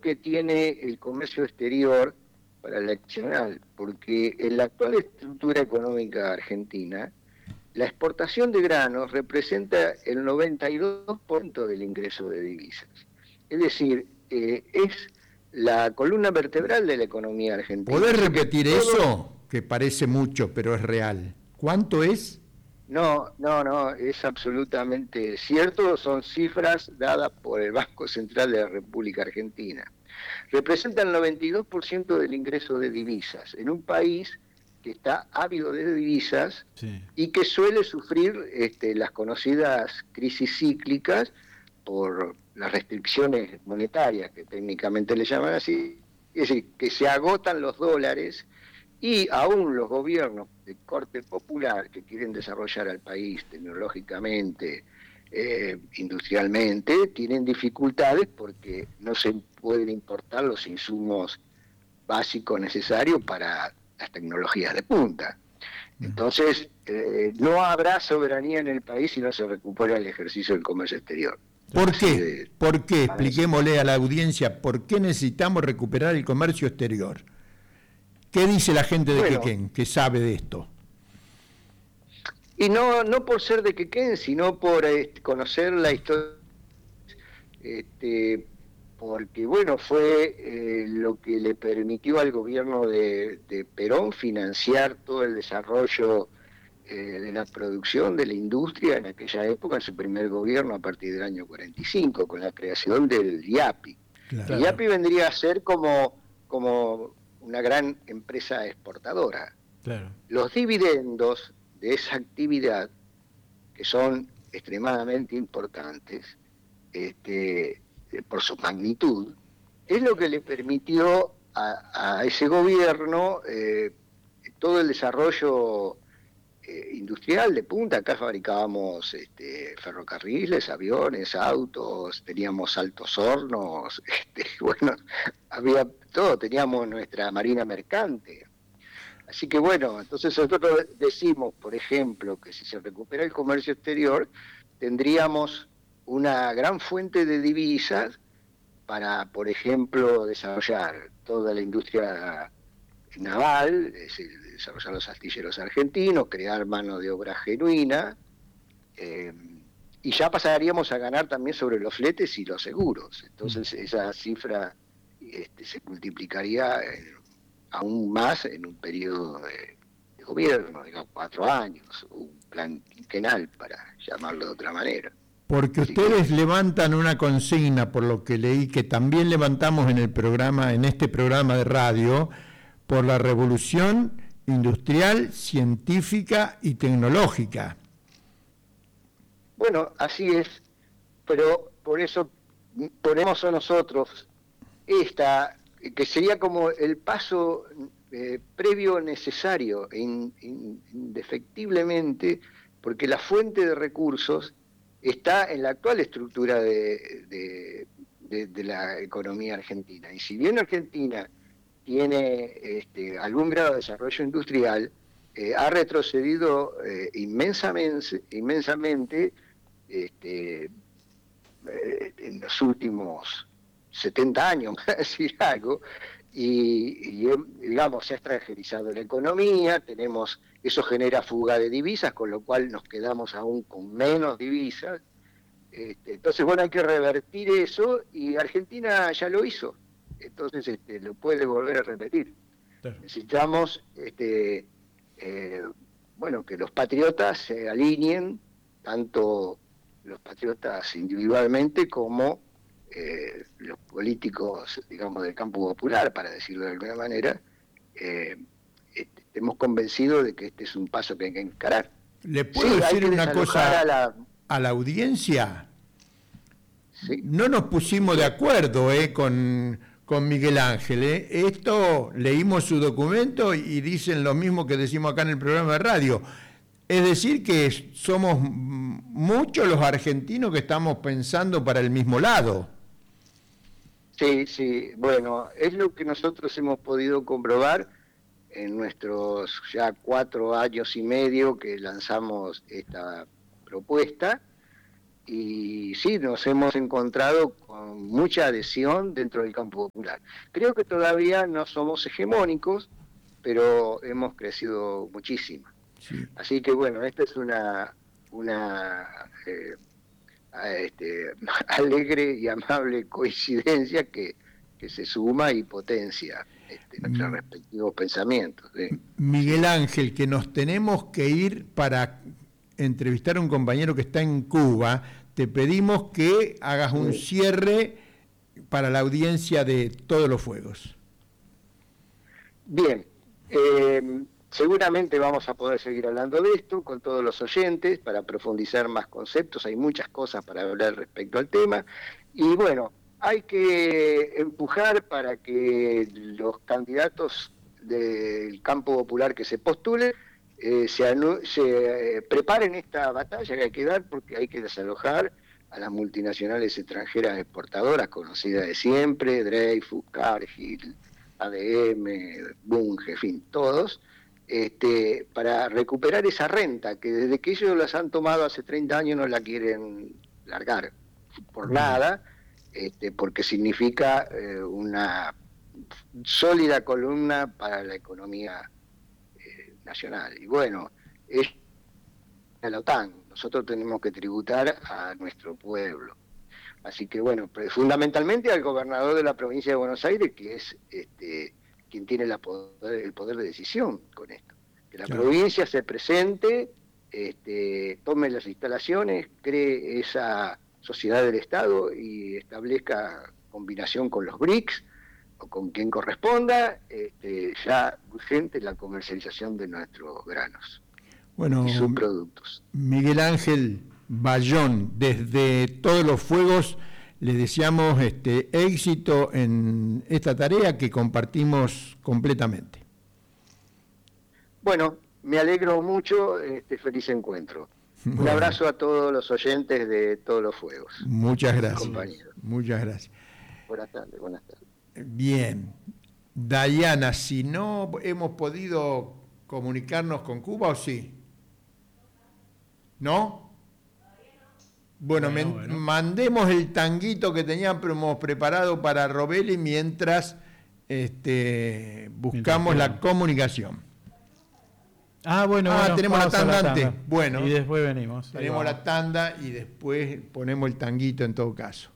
que tiene el comercio exterior para la nacional, porque en la actual estructura económica argentina, la exportación de granos representa el 92% del ingreso de divisas. Es decir, es la columna vertebral de la economía argentina. ¿Podés repetir eso? Que parece mucho, pero es real. ¿Cuánto es? No, es absolutamente cierto, son cifras dadas por el Banco Central de la República Argentina. Representan el 92% del ingreso de divisas en un país que está ávido de divisas, sí, y que suele sufrir las conocidas crisis cíclicas por las restricciones monetarias, que técnicamente le llaman así, es decir, que se agotan los dólares y aún los gobiernos de corte popular que quieren desarrollar al país tecnológicamente, industrialmente, tienen dificultades porque no se pueden importar los insumos básicos necesarios para las tecnologías de punta. Entonces, no habrá soberanía en el país si no se recupera el ejercicio del comercio exterior. ¿Por qué? ¿Por qué? Expliquémosle a la audiencia por qué necesitamos recuperar el comercio exterior. ¿Qué dice la gente de Quequén, que sabe de esto? Y no por ser de Quequén, sino por conocer la historia, porque bueno, fue lo que le permitió al gobierno de Perón financiar todo el desarrollo de la producción, de la industria en aquella época, en su primer gobierno a partir del año 45, con la creación del IAPI. Claro. El IAPI vendría a ser como una gran empresa exportadora. Claro. Los dividendos de esa actividad, que son extremadamente importantes, por su magnitud, es lo que le permitió a ese gobierno todo el desarrollo industrial de punta. Acá fabricábamos ferrocarriles, aviones, autos, teníamos altos hornos, bueno, había todo, teníamos nuestra marina mercante. Así que bueno, entonces nosotros decimos, por ejemplo, que si se recupera el comercio exterior, tendríamos una gran fuente de divisas para, por ejemplo, desarrollar toda la industria naval, es decir, desarrollar los astilleros argentinos, crear mano de obra genuina, y ya pasaríamos a ganar también sobre los fletes y los seguros. Entonces esa cifra se multiplicaría aún más en un periodo de gobierno, digamos 4 años, un plan quinquenal, para llamarlo de otra manera. Porque así ustedes levantan una consigna, por lo que leí, que también levantamos en el programa, en este programa de radio, por la revolución industrial, científica y tecnológica. Bueno, así es, pero por eso ponemos a nosotros esta, que sería como el paso previo necesario, indefectiblemente, porque la fuente de recursos está en la actual estructura de la economía argentina. Y si bien Argentina tiene algún grado de desarrollo industrial, ha retrocedido inmensamente en los últimos 70 años, para decir algo, y digamos, se ha extranjerizado la economía, eso genera fuga de divisas, con lo cual nos quedamos aún con menos divisas. Entonces, bueno, hay que revertir eso, y Argentina ya lo hizo, entonces lo puede volver a repetir. Claro. Necesitamos bueno, que los patriotas se alineen, tanto los patriotas individualmente como los políticos, digamos, del campo popular, para decirlo de alguna manera. Estemos convencidos de que este es un paso que hay que encarar. ¿Le puedo decir una cosa a la audiencia? Sí. No nos pusimos de acuerdo con Miguel Ángel. Esto, leímos su documento y dicen lo mismo que decimos acá en el programa de radio. Es decir, que somos muchos los argentinos que estamos pensando para el mismo lado. Sí, bueno, es lo que nosotros hemos podido comprobar en nuestros ya 4 años y medio que lanzamos esta propuesta. y sí, nos hemos encontrado con mucha adhesión dentro del campo popular. Creo que todavía no somos hegemónicos, pero hemos crecido muchísimo. Sí. Así que bueno, esta es una alegre y amable coincidencia que se suma y potencia nuestros respectivos pensamientos. Miguel Ángel, que nos tenemos que ir para entrevistar a un compañero que está en Cuba, te pedimos que hagas un cierre para la audiencia de Todos los Fuegos. Bien, seguramente vamos a poder seguir hablando de esto con todos los oyentes para profundizar más conceptos. Hay muchas cosas para hablar respecto al tema. Y bueno, hay que empujar para que los candidatos del campo popular que se postulen se preparen esta batalla que hay que dar, porque hay que desalojar a las multinacionales extranjeras exportadoras conocidas de siempre, Dreyfus, Cargill, ADM, Bunge, en fin, todos, para recuperar esa renta que desde que ellos las han tomado hace 30 años no la quieren largar por nada, porque significa una sólida columna para la economía nacional. Y bueno, es la OTAN, nosotros tenemos que tributar a nuestro pueblo. Así que bueno, fundamentalmente al gobernador de la provincia de Buenos Aires, que es quien tiene el poder de decisión con esto. Que la provincia se presente, tome las instalaciones, cree esa sociedad del Estado y establezca combinación con los BRICS o con quien corresponda, ya urgente la comercialización de nuestros granos y subproductos. Miguel Ángel Bayón, desde Todos los Fuegos, le deseamos éxito en esta tarea que compartimos completamente. Bueno, me alegro mucho, feliz encuentro. Un abrazo a todos los oyentes de Todos los Fuegos. Muchas gracias. Muchas gracias. Buenas tardes, buenas tardes. Bien. Dayana, si no hemos podido comunicarnos con Cuba, ¿o sí? ¿No? Bueno, mandemos el tanguito que teníamos preparado para Robelli mientras buscamos la comunicación. Bueno, tenemos la tanda antes. Bueno, y después venimos. Tenemos la tanda y después ponemos el tanguito en todo caso.